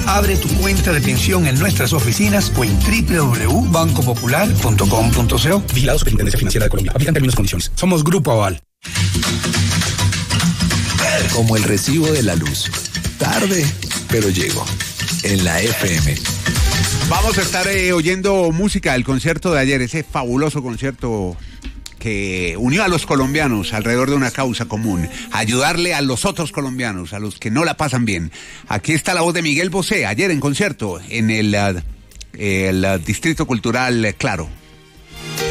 Abre tu cuenta de pensión en nuestras oficinas o en www.bancopopular.com.co. Vigilado Superintendencia Financiera de Colombia. Aplican términos y condiciones. Somos Grupo Aval. Como el recibo de la luz. Tarde, pero llego. En la FM. Vamos a estar oyendo música del concierto de ayer, ese fabuloso concierto que unió a los colombianos alrededor de una causa común, ayudarle a los otros colombianos, a los que no la pasan bien. Aquí está la voz de Miguel Bosé, ayer en concierto en el Distrito Cultural Claro.